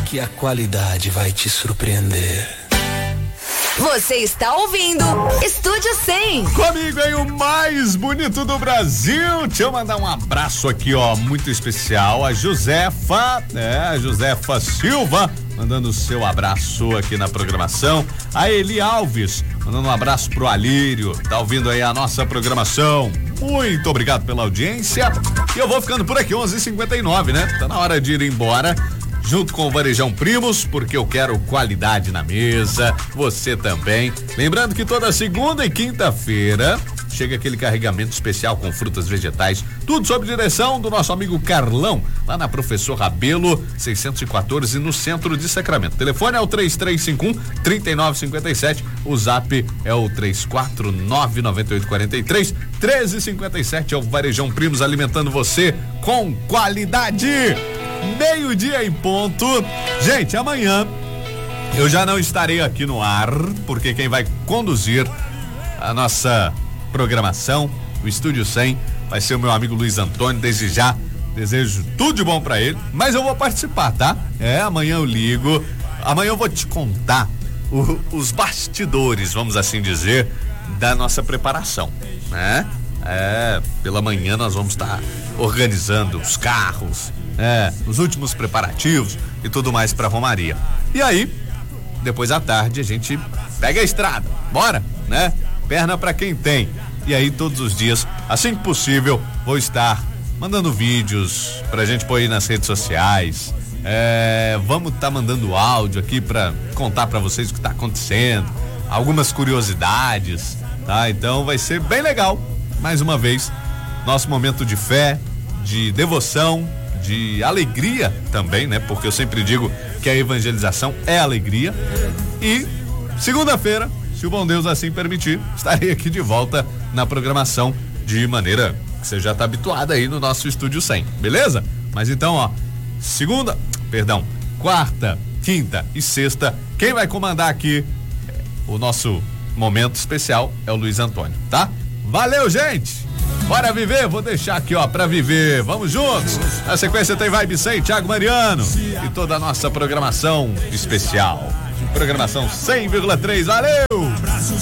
que a qualidade vai te surpreender. Você está ouvindo Estúdio 100. Comigo aí o mais bonito do Brasil. Deixa eu mandar um abraço aqui, ó, muito especial. A Josefa Silva, mandando o seu abraço aqui na programação. A Eli Alves, mandando um abraço pro Alírio. Tá ouvindo aí a nossa programação. Muito obrigado pela audiência. E eu vou ficando por aqui, 11h59, né? Tá na hora de ir embora. Junto com o Varejão Primos, porque eu quero qualidade na mesa, você também. Lembrando que toda segunda e quinta-feira chega aquele carregamento especial com frutas, vegetais, tudo sob direção do nosso amigo Carlão, lá na Professor Rabelo, 614, no centro de Sacramento. O telefone é o 3351-3957, o zap é o 349-9843, 1357, é o Varejão Primos, alimentando você com qualidade. 12:00 em ponto. Gente, amanhã eu já não estarei aqui no ar, porque quem vai conduzir a nossa programação, o Estúdio 100, vai ser o meu amigo Luiz Antônio. Desde já desejo tudo de bom pra ele, mas eu vou participar, tá? Amanhã eu ligo, amanhã eu vou te contar os bastidores, vamos assim dizer, da nossa preparação, né? Pela manhã nós vamos estar organizando os carros, os últimos preparativos e tudo mais pra Romaria. E aí, depois à tarde a gente pega a estrada, bora, né? Perna pra quem tem. E aí todos os dias, assim que possível, vou estar mandando vídeos pra gente pôr aí nas redes sociais. Vamos estar mandando áudio aqui pra contar pra vocês o que tá acontecendo, algumas curiosidades, tá? Então vai ser bem legal. Mais uma vez, nosso momento de fé, de devoção, de alegria também, né? Porque eu sempre digo que a evangelização é alegria. E segunda-feira, se o bom Deus assim permitir, estarei aqui de volta na programação de maneira que você já está habituado aí no nosso Estúdio 100, beleza? Mas então, ó, quarta, quinta e sexta, quem vai comandar aqui o nosso momento especial é o Luiz Antônio, tá? Valeu, gente! Bora viver, vou deixar aqui, ó, pra viver. Vamos juntos. Na sequência tem Vibe 100, Thiago Mariano e toda a nossa programação especial. Programação 100,3. Valeu!